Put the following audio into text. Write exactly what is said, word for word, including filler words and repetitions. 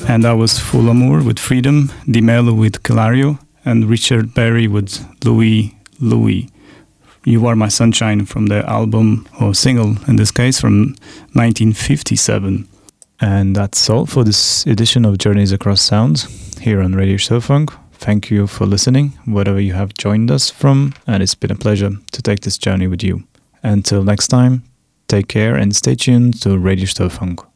And that was Full Amour with Freedom, Di Mello with Calario, and Richard Berry with Louis Louis. You Are My Sunshine from the album, or single in this case, from nineteen fifty-seven. And that's all for this edition of Journeys Across Sounds here on Radio Stofunk. Thank you for listening, wherever you have joined us from, and it's been a pleasure to take this journey with you. Until next time, take care and stay tuned to Radio Stofunk.